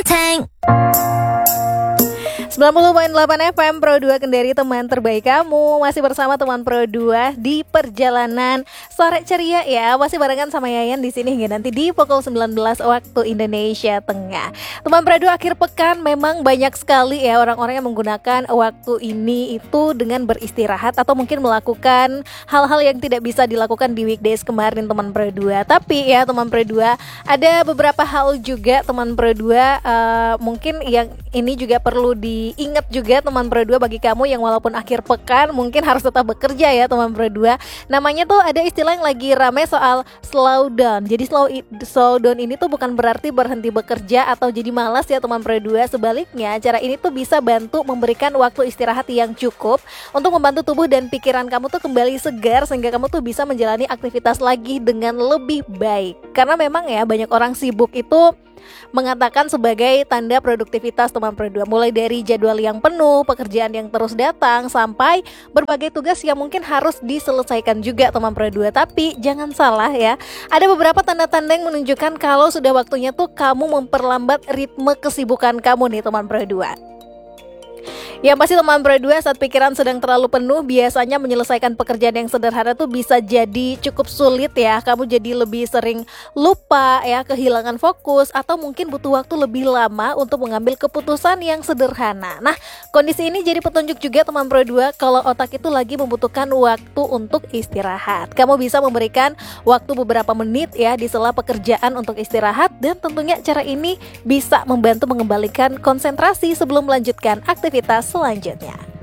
90.8 FM Pro 2 Kendari, teman terbaik kamu. Masih bersama teman Pro 2 di perjalanan sore ceria ya. Masih barengan sama Yayan di sini hingga nanti di pukul 19 waktu Indonesia Tengah. Teman Pro 2, akhir pekan memang banyak sekali ya orang-orang yang menggunakan waktu ini itu dengan beristirahat atau mungkin melakukan hal-hal yang tidak bisa dilakukan di weekdays kemarin teman Pro 2. Tapi ya teman Pro 2, ada beberapa hal juga teman Pro 2 mungkin yang ini juga perlu diingat juga teman Pro 2 bagi kamu yang walaupun akhir pekan mungkin harus tetap bekerja ya teman Pro 2. Namanya tuh ada istilah yang lagi rame soal slow down. Jadi slow down ini tuh bukan berarti berhenti bekerja atau jadi malas ya teman Pro 2. Sebaliknya, cara ini tuh bisa bantu memberikan waktu istirahat yang cukup untuk membantu tubuh dan pikiran kamu tuh kembali segar sehingga kamu tuh bisa menjalani aktivitas lagi dengan lebih baik. Karena memang ya banyak orang sibuk itu mengatakan sebagai tanda produktivitas teman Pro 2, mulai dari jadwal yang penuh, pekerjaan yang terus datang, sampai berbagai tugas yang mungkin harus diselesaikan juga teman Pro 2. Tapi jangan salah ya, ada beberapa tanda-tanda yang menunjukkan kalau sudah waktunya tuh kamu memperlambat ritme kesibukan kamu nih teman Pro 2. Yang pasti teman Pro 2, saat pikiran sedang terlalu penuh, biasanya menyelesaikan pekerjaan yang sederhana tuh bisa jadi cukup sulit ya. Kamu jadi lebih sering lupa ya, kehilangan fokus, atau mungkin butuh waktu lebih lama untuk mengambil keputusan yang sederhana. Nah, kondisi ini jadi petunjuk juga teman Pro 2 kalau otak itu lagi membutuhkan waktu untuk istirahat. Kamu bisa memberikan waktu beberapa menit ya di sela pekerjaan untuk istirahat, dan tentunya cara ini bisa membantu mengembalikan konsentrasi sebelum melanjutkan aktivitas selanjutnya.